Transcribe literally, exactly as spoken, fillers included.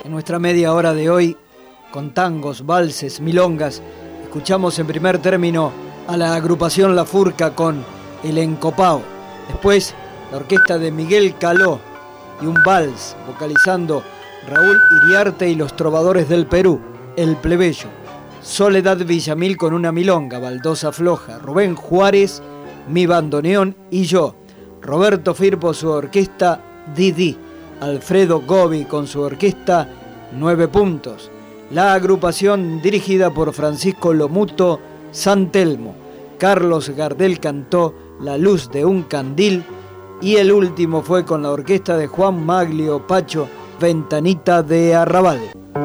En nuestra media hora de hoy, con tangos, valses, milongas, escuchamos en primer término a la agrupación La Furca con El Encopao. Después, la orquesta de Miguel Caló y un vals vocalizando Raúl Iriarte y los Trovadores del Perú, El Plebeyo. Soledad Villamil con una milonga, Baldosa Floja, Rubén Juárez, Mi Bandoneón y yo. Roberto Firpo, su orquesta Didi. Alfredo Gobi con su orquesta Nueve Puntos. La agrupación dirigida por Francisco Lomuto San Telmo. Carlos Gardel cantó La Luz de un Candil y el último fue con la orquesta de Juan Maglio Pacho, Ventanita de Arrabal.